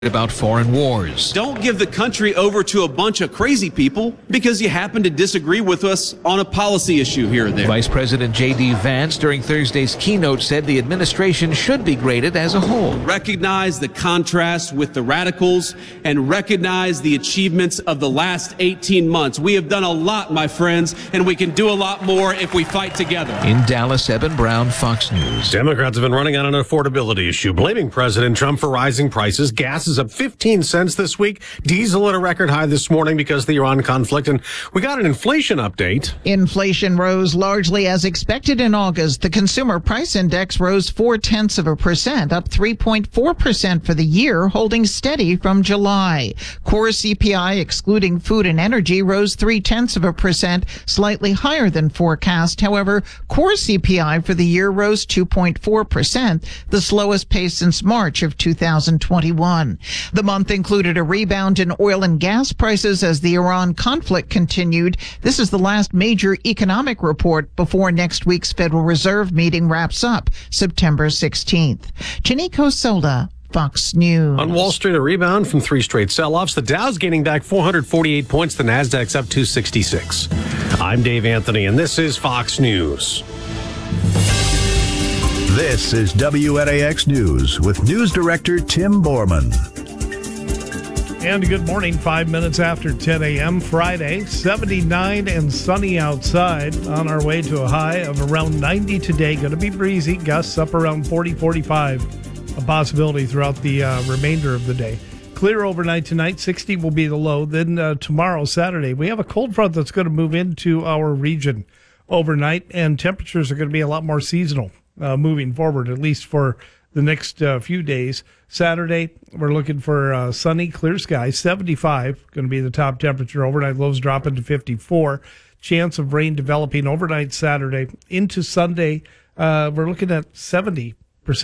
about foreign wars. Don't give the country over to a bunch of crazy people because you happen to disagree with us on a policy issue here or there. Vice President J.D. Vance during Thursday's keynote said the administration should be graded as a whole. Recognize the contrast with the radicals and recognize the achievements of the last 18 months. We have done a lot, my friends, and we can do a lot more if we fight together. In Dallas, Eben Brown, Fox News. Democrats have been running on an affordability issue, blaming President Trump for rising prices. Gas is up 15 cents this week. Diesel at a record high this morning because of the Iran conflict. And we got an inflation update. Inflation rose largely as expected in August. The consumer price index rose 0.4%, up 3.4% for the year, holding steady from July. Core CPI, excluding food and energy, rose 0.3%, slightly higher than forecast. However, core CPI for the year rose 2.4%, the slowest pace since March of 2021. The month included a rebound in oil and gas prices as the Iran conflict continued. This is the last major economic report before next week's Federal Reserve meeting wraps up September 16th. Chinico Solda, Fox News. On Wall Street, a rebound from three straight sell-offs. The Dow's gaining back 448 points. The Nasdaq's up 266. I'm Dave Anthony, and this is Fox News. This is WNAX News with News Director Tim Borman. And good morning, 5 minutes after 10 a.m. Friday, 79 and sunny outside, on our way to a high of around 90 today. Going to be breezy, gusts up around 40, 45, a possibility throughout the remainder of the day. Clear overnight tonight, 60 will be the low. Then tomorrow, Saturday, we have a cold front that's going to move into our region overnight, and temperatures are going to be a lot more seasonal moving forward, at least for the next few days. Saturday, we're looking for sunny, clear skies, 75, going to be the top temperature. Overnight lows dropping to 54. Chance of rain developing overnight Saturday into Sunday. We're looking at 70%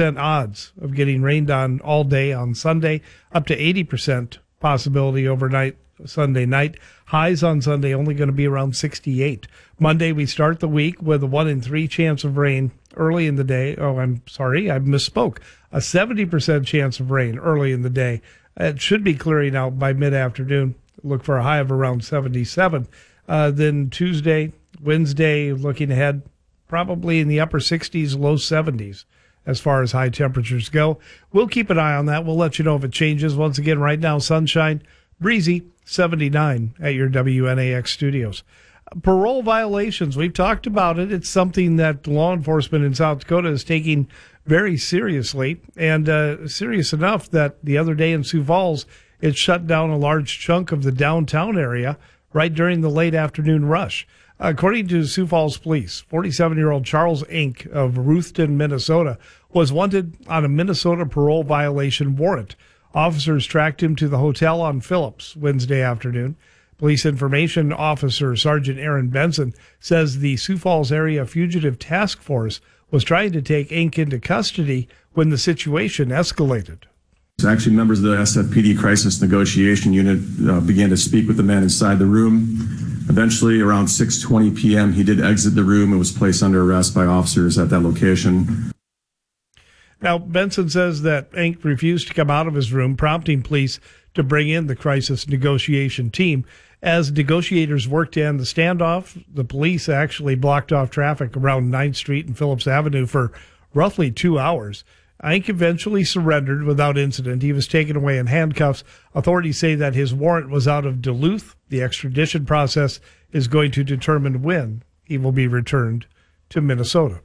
odds of getting rained on all day on Sunday, up to 80% possibility overnight Sunday night. Highs on Sunday only going to be around 68. Monday, we start the week with a 1 in 3 chance of rain early in the day. Oh, I'm sorry, I misspoke. A 70% chance of rain early in the day. It should be clearing out by mid-afternoon. Look for a high of around 77. Then Tuesday, Wednesday, looking ahead, probably in the upper 60s, low 70s as far as high temperatures go. We'll keep an eye on that. We'll let you know if it changes. Once again, right now, sunshine, breezy, 79 at your WNAX studios. Parole violations, we've talked about it. It's something that law enforcement in South Dakota is taking very seriously, and serious enough that the other day in Sioux Falls, it shut down a large chunk of the downtown area right during the late afternoon rush. According to Sioux Falls Police, 47-year-old Charles Inc. of Ruthton, Minnesota, was wanted on a Minnesota parole violation warrant. Officers tracked him to the hotel on Phillips Wednesday afternoon. Police Information Officer Sergeant Aaron Benson says the Sioux Falls Area Fugitive Task Force was trying to take Inc. into custody when the situation escalated. Actually, members of the SFPD Crisis Negotiation Unit began to speak with the man inside the room. Eventually, around 6:20 p.m., he did exit the room and was placed under arrest by officers at that location. Now, Benson says that Inc. refused to come out of his room, prompting police to bring in the crisis negotiation team. As negotiators worked to end the standoff, the police actually blocked off traffic around 9th Street and Phillips Avenue for roughly 2 hours. Inc. eventually surrendered without incident. He was taken away in handcuffs. Authorities say that his warrant was out of Duluth. The extradition process is going to determine when he will be returned to Minnesota.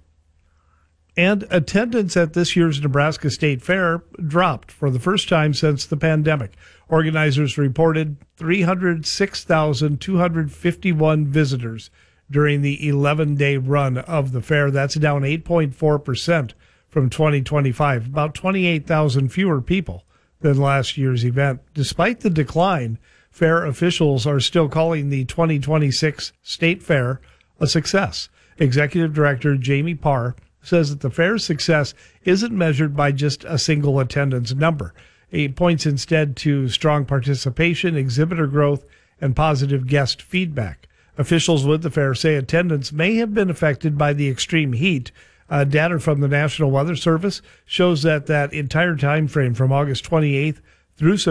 And attendance at this year's Nebraska State Fair dropped for the first time since the pandemic. Organizers reported 306,251 visitors during the 11-day run of the fair. That's down 8.4% from 2025, about 28,000 fewer people than last year's event. Despite the decline, fair officials are still calling the 2026 State Fair a success. Executive Director Jamie Parr says that the fair's success isn't measured by just a single attendance number. He points instead to strong participation, exhibitor growth, and positive guest feedback. Officials with the fair say attendance may have been affected by the extreme heat. Data from the National Weather Service shows that entire time frame from August 28th through